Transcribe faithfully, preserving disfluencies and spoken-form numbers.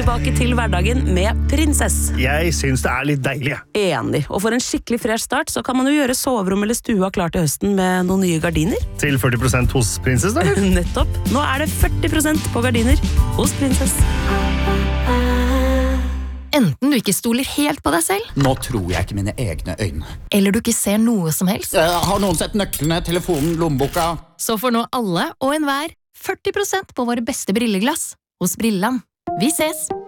tilbake til hverdagen med Prinsess. Jeg synes det er litt deilig. Enig. Og for en skikkelig fresh start, så kan man jo gjøre soverom eller stua klar til høsten med noen nye gardiner. Til førti prosent hos Prinsess, da? Nettopp. Nå er det førti prosent på gardiner hos Prinsess. Enten du ikke stoler helt på deg selv, Nå tror jeg ikke mine egne øyne. eller du ikke ser noe som helst, Har noen sett nøklene, telefonen, lommeboka? så får nå alle og enhver førti prosent på våre beste brilleglass hos Brillam. Vi ses!